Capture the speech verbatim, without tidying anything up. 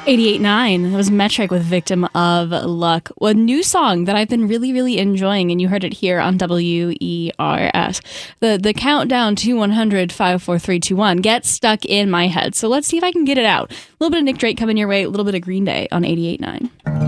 eighty-eight point nine. That was Metric with Victim of Luck. A new song that I've been really, really enjoying, and you heard it here on W E R S. The the countdown to one hundred, five, four, three, two, one gets stuck in my head. So let's see if I can get it out. A little bit of Nick Drake coming your way, a little bit of Green Day on eighty-eight point nine.